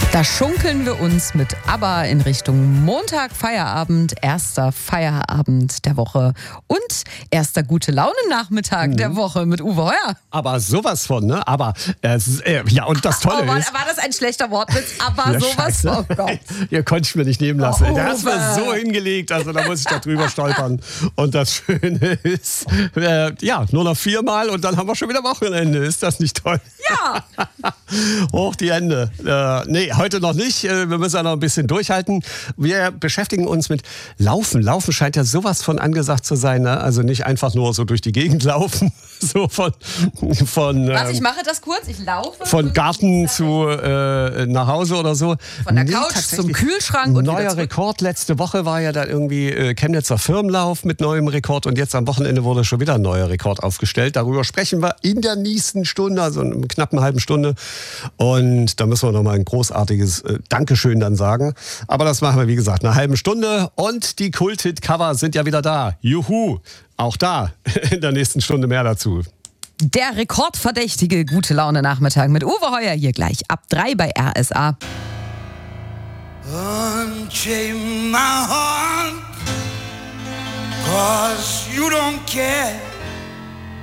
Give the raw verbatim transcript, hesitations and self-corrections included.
Da schunkeln wir uns mit ABBA in Richtung Montag, Feierabend, erster Feierabend der Woche und erster Gute-Laune-Nachmittag mhm. der Woche mit Uwe Heuer. Aber sowas von, ne? Aber, äh, äh, ja, und das Tolle oh, war, ist... War das ein schlechter Wortwitz? Aber ja, sowas von... Oh Gott. Ihr konntet es mir nicht nehmen lassen. Oh, Der hat es mir so hingelegt, also da muss ich da drüber stolpern. Und das Schöne ist, äh, ja, nur noch viermal und dann haben wir schon wieder Wochenende. Ist das nicht toll? Ja. Hoch die Hände. Äh, nee, heute noch nicht. Wir müssen ja noch ein bisschen durchhalten. Wir beschäftigen uns mit Laufen. Laufen scheint ja sowas von angesagt zu sein. Ne? Also nicht einfach nur so durch die Gegend laufen. So von, von Was, ähm, ich mache das kurz. Ich laufe. Von Garten zu äh, nach Hause oder so. Von der nee, Couch zum Kühlschrank. Und neuer Rekord. Letzte Woche war ja da irgendwie äh, Chemnitzer Firmenlauf mit neuem Rekord. Und jetzt am Wochenende wurde schon wieder ein neuer Rekord aufgestellt. Darüber sprechen wir in der nächsten Stunde, also in einer knappen halben Stunde. Und da müssen wir nochmal ein großartiges äh, Dankeschön dann sagen. Aber das machen wir, wie gesagt, in einer halben Stunde. Und die Kult-Hit-Cover sind ja wieder da. Juhu! Auch da in der nächsten Stunde mehr dazu. Der rekordverdächtige Gute-Laune-Nachmittag mit Uwe Heuer hier gleich ab drei bei R S A. Unchain my heart, 'cause you don't care.